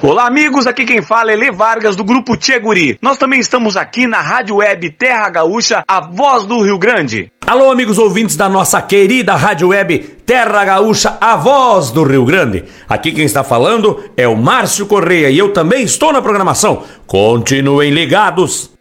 Olá amigos, aqui quem fala é Lê Vargas do Grupo Tchê Guri. Nós também estamos aqui na Rádio Web Terra Gaúcha, a voz do Rio Grande. Alô amigos ouvintes da nossa querida Rádio Web Terra Gaúcha, a voz do Rio Grande. Aqui quem está falando é o Márcio Correia e eu também estou na programação. Continuem ligados.